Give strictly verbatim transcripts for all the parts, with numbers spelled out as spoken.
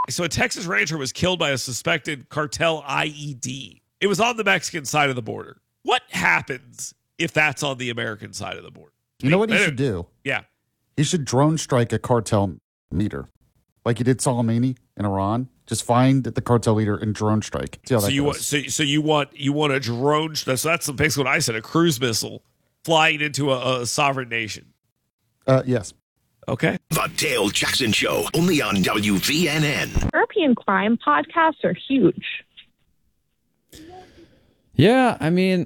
So a Texas rancher was killed by a suspected cartel I E D. It was on the Mexican side of the border. What happens if that's on the American side of the border? You know what he should do? Yeah. He should drone strike a cartel leader, like he did Soleimani in Iran. Just find the cartel leader and drone strike. See how so that you goes. want so, so you want you want a drone? So that's basically what I said. A cruise missile flying into a, a sovereign nation. Uh, yes. Okay. The Dale Jackson Show, only on W V N N. European crime podcasts are huge. Yeah, I mean,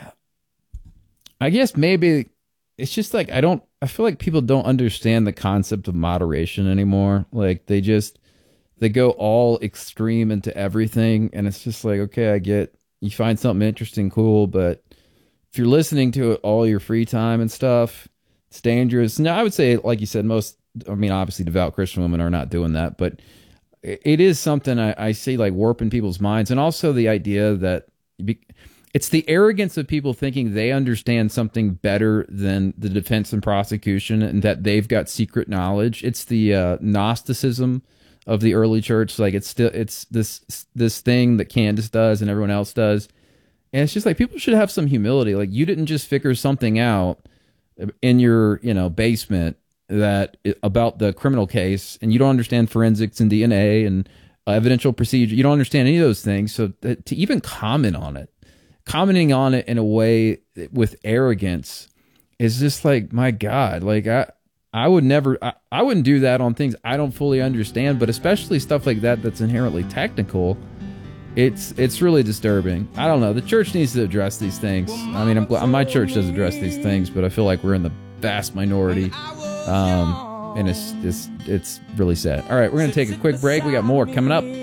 I guess maybe it's just like I don't. I feel like people don't understand the concept of moderation anymore. Like they just they go all extreme into everything, and it's just like, okay, I get you find something interesting, cool, but if you're listening to it all your free time and stuff, it's dangerous. Now, I would say, like you said, most, I mean, obviously devout Christian women are not doing that, but it is something I, I see like warping people's minds. And also the idea that it's the arrogance of people thinking they understand something better than the defense and prosecution and that they've got secret knowledge. It's the uh, Gnosticism of the early church. Like it's still, it's this, this thing that Candace does and everyone else does. And it's just like, people should have some humility. Like you didn't just figure something out in your, you know, basement that about the criminal case, and you don't understand forensics and D N A and uh, evidential procedure. You don't understand any of those things. So th- to even comment on it, commenting on it in a way with arrogance is just like, my God, like I, I would never, I, I wouldn't do that on things I don't fully understand, but especially stuff like that that's inherently technical. It's it's really disturbing. I don't know. The church needs to address these things. I mean, I'm glad my church does address these things, but I feel like we're in the vast minority, um, and it's it's it's really sad. All right, we're gonna take a quick break. We got more coming up.